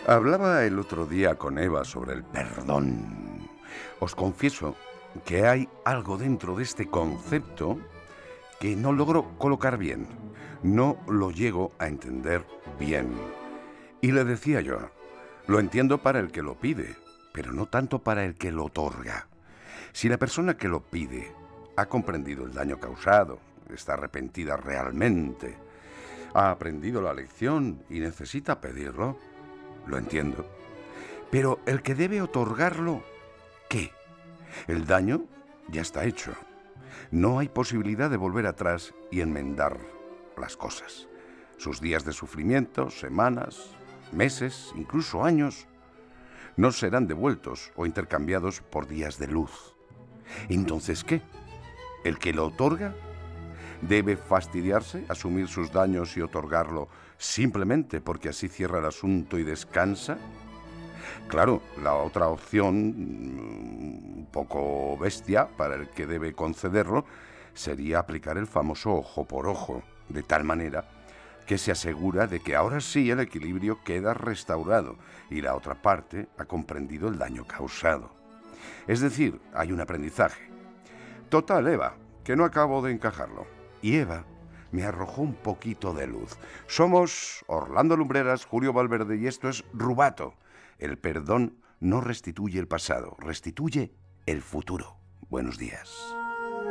Hablaba el otro día con Eva sobre el perdón. Os confieso que hay algo dentro de este concepto que no logro colocar bien. No lo llego a entender bien. Y le decía yo, lo entiendo para el que lo pide, pero no tanto para el que lo otorga. Si la persona que lo pide ha comprendido el daño causado, está arrepentida realmente, ha aprendido la lección y necesita pedirlo, lo entiendo. Pero el que debe otorgarlo, ¿qué? El daño ya está hecho. No hay posibilidad de volver atrás y enmendar las cosas. Sus días de sufrimiento, semanas, meses, incluso años, no serán devueltos o intercambiados por días de luz. Entonces, ¿qué? ¿El que lo otorga debe fastidiarse, asumir sus daños y otorgarlo simplemente porque así cierra el asunto y descansa? Claro, la otra opción, un poco bestia para el que debe concederlo, sería aplicar el famoso ojo por ojo, de tal manera que se asegura de que ahora sí el equilibrio queda restaurado y la otra parte ha comprendido el daño causado. Es decir, hay un aprendizaje. Total, Eva, que no acabo de encajarlo. Y Eva me arrojó un poquito de luz. Somos Orlando Lumbreras, Julio Valverde y esto es Rubato. El perdón no restituye el pasado, restituye el futuro. Buenos días.